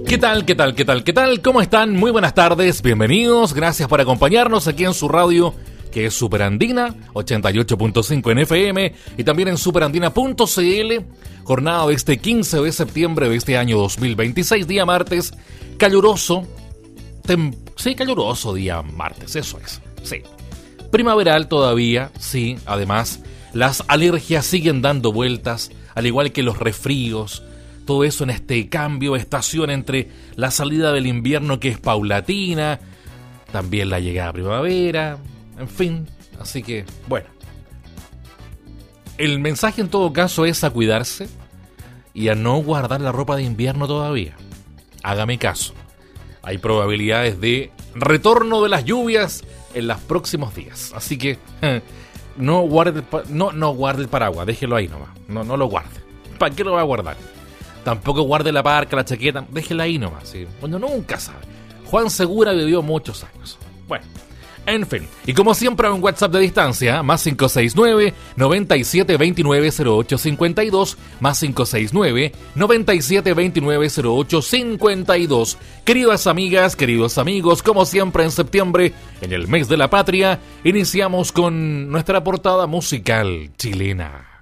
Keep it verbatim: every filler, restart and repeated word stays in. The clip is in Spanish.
¿Qué tal, qué tal, qué tal, qué tal? ¿Cómo están? Muy buenas tardes, bienvenidos, gracias por acompañarnos aquí en su radio, que es Superandina, ochenta y ocho punto cinco en F M, y también en superandina punto c l, jornada de este quince de septiembre de este año dos mil veintiséis, día martes, caluroso, tem- sí, caluroso día martes, eso es, sí. Primaveral todavía, sí, además, las alergias siguen dando vueltas, al igual que los resfríos. Todo eso en este cambio de estación entre la salida del invierno, que es paulatina, también la llegada de primavera, en fin. Así que, bueno. El mensaje en todo caso es a cuidarse y a no guardar la ropa de invierno todavía. Hágame caso. Hay probabilidades de retorno de las lluvias en los próximos días. Así que no guarde el, no, no guarde el paraguas, déjelo ahí nomás. No, no lo guarde. ¿Para qué lo va a guardar? Tampoco guarde la parca, la chaqueta, déjela ahí nomás, ¿sí? Bueno, nunca sabe. Juan Segura vivió muchos años. Bueno, en fin. Y como siempre, un WhatsApp de distancia, más cinco seis nueve, noventa y siete veintinueve, cero ocho cincuenta y dos, más cinco seis nueve, noventa y siete veintinueve, cero ocho cincuenta y dos. Queridas amigas, queridos amigos, como siempre en septiembre, en el mes de la patria, iniciamos con nuestra portada musical chilena.